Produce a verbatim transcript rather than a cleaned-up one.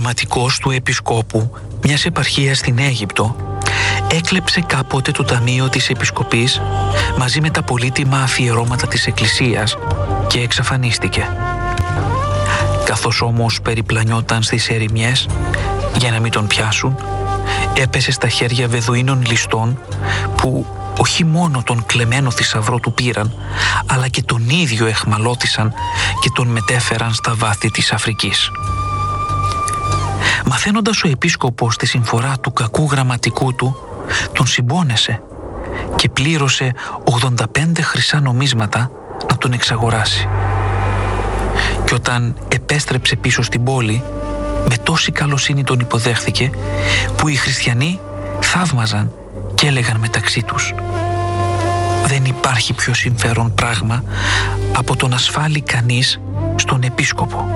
γραμματικός του επισκόπου μιας επαρχίας στην Αίγυπτο έκλεψε κάποτε το ταμείο της επισκοπής μαζί με τα πολύτιμα αφιερώματα της εκκλησίας και εξαφανίστηκε. Καθώς όμως περιπλανιόταν στις ερημιές για να μην τον πιάσουν, έπεσε στα χέρια Βεδουίνων ληστών που όχι μόνο τον κλεμμένο θησαυρό του πήραν, αλλά και τον ίδιο εχμαλώτισαν και τον μετέφεραν στα βάθη της Αφρικής. Μαθαίνοντας ο επίσκοπος τη συμφορά του κακού γραμματικού του, τον συμπόνεσε και πλήρωσε ογδόντα πέντε χρυσά νομίσματα να τον εξαγοράσει. Και όταν επέστρεψε πίσω στην πόλη, με τόση καλοσύνη τον υποδέχθηκε που οι χριστιανοί θαύμαζαν και έλεγαν μεταξύ τους: «Δεν υπάρχει πιο συμφέρον πράγμα από το να ασφάλει κανείς στον επίσκοπο».